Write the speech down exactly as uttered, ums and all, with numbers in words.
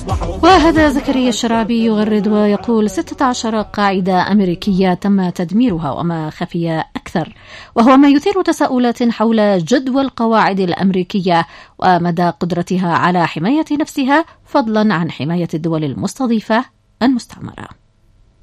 وهذا زكريا الشرابي يغرد ويقول ستة عشر قاعدة أمريكية تم تدميرها وما خفي أكثر، وهو ما يثير تساؤلات حول جدوى القواعد الأمريكية ومدى قدرتها على حماية نفسها فضلا عن حماية الدول المستضيفة المستعمرة.